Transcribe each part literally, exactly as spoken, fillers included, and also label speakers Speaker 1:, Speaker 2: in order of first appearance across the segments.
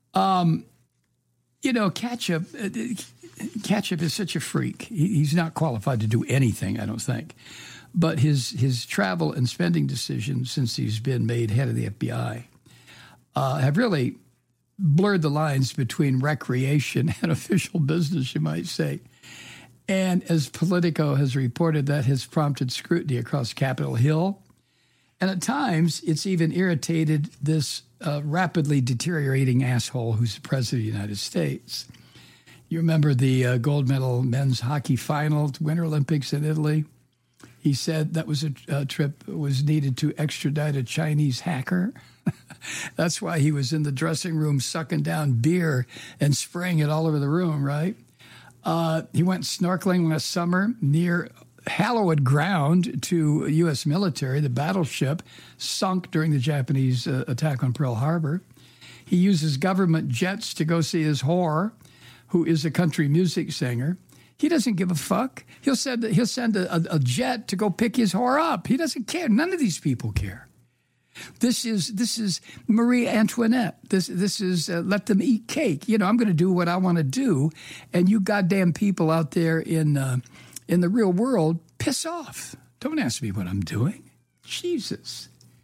Speaker 1: Um, you know, ketchup, uh, ketchup is such a freak. He, he's not qualified to do anything, I don't think. But his his travel and spending decisions since he's been made head of the F B I uh, have really blurred the lines between recreation and official business, you might say. And as Politico has reported, that has prompted scrutiny across Capitol Hill. And at times, it's even irritated this uh, rapidly deteriorating asshole who's the president of the United States. You remember the uh, gold medal men's hockey final, Winter Olympics in Italy? He said that was a, a trip was needed to extradite a Chinese hacker. That's why he was in the dressing room sucking down beer and spraying it all over the room, right? Uh, he went snorkeling last summer near hallowed ground to U S military. The battleship sunk during the Japanese uh, attack on Pearl Harbor. He uses government jets to go see his whore, who is a country music singer. He doesn't give a fuck. He'll send he'll send a, a, a jet to go pick his whore up. He doesn't care. None of these people care. This is this is Marie Antoinette. This this is uh, let them eat cake. You know, I'm going to do what I want to do, and you goddamn people out there in uh, in the real world, piss off. Don't ask me what I'm doing. Jesus.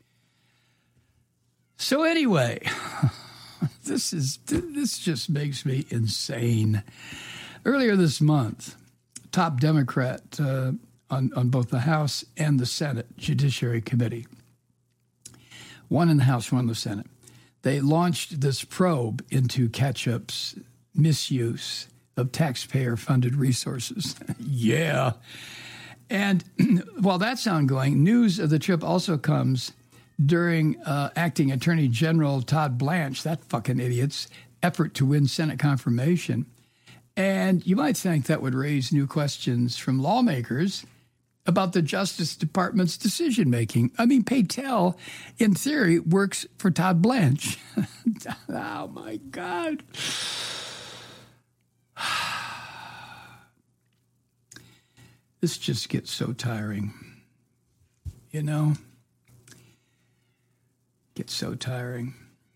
Speaker 1: So anyway, this is this just makes me insane. Earlier this month, top Democrat uh, on, on both the House and the Senate Judiciary Committee, one in the House, one in the Senate, they launched this probe into ketchup's misuse of taxpayer-funded resources. Yeah. And while that's ongoing, news of the trip also comes during uh, acting Attorney General Todd Blanche, that fucking idiot's effort to win Senate confirmation. And you might think that would raise new questions from lawmakers about the Justice Department's decision-making. I mean, Patel, in theory, works for Todd Blanche. Oh, my God. This just gets so tiring, you know? Gets so tiring.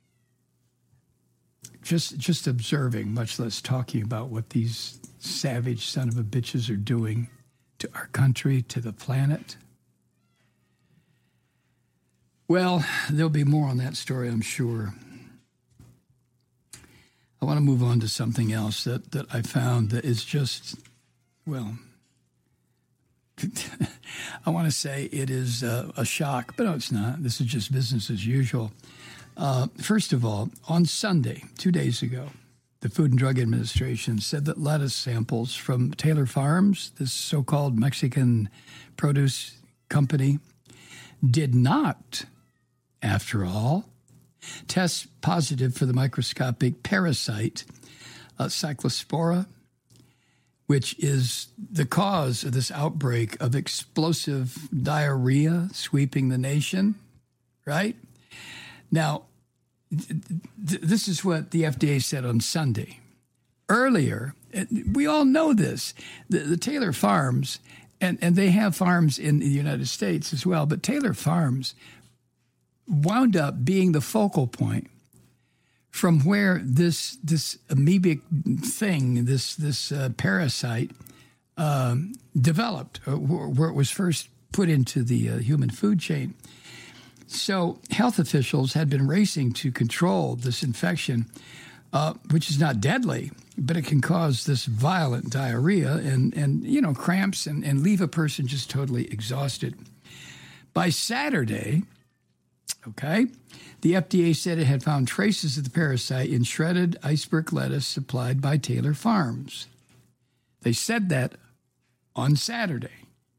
Speaker 1: Just just observing, much less talking about what these savage son of a bitches are doing to our country, to the planet. Well, there'll be more on that story, I'm sure. I want to move on to something else that, that I found that is just, well, I want to say it is uh, a shock, but no, it's not. This is just business as usual. Uh, first of all, on Sunday, two days ago, the Food and Drug Administration said that lettuce samples from Taylor Farms, this so-called Mexican produce company, did not, after all, test positive for the microscopic parasite uh, Cyclospora, which is the cause of this outbreak of explosive diarrhea sweeping the nation, right? Now, th- this is what the F D A said on Sunday. Earlier, we all know this, the, the Taylor Farms, and, and they have farms in the United States as well, but Taylor Farms wound up being the focal point from where this this amoebic thing, this this uh, parasite, um, developed, uh, where it was first put into the uh, human food chain. So health officials had been racing to control this infection, uh, which is not deadly, but it can cause this violent diarrhea and, and you know, cramps and, and leave a person just totally exhausted. By Saturday, okay, the F D A said it had found traces of the parasite in shredded iceberg lettuce supplied by Taylor Farms. They said that on Saturday.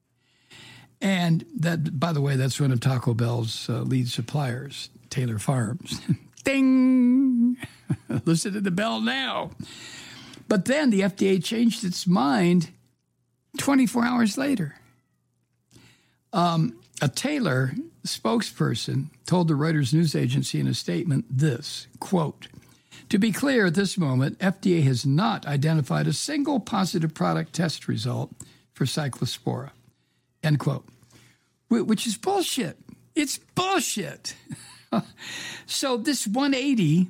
Speaker 1: And that, by the way, that's one of Taco Bell's uh, lead suppliers, Taylor Farms. Ding! Listen to the bell now. But then the F D A changed its mind twenty-four hours later. Um, a Taylor spokesperson told the Reuters news agency in a statement this, quote, "To be clear at this moment, F D A has not identified a single positive product test result for Cyclospora," end quote, which is bullshit. It's bullshit. So this one eighty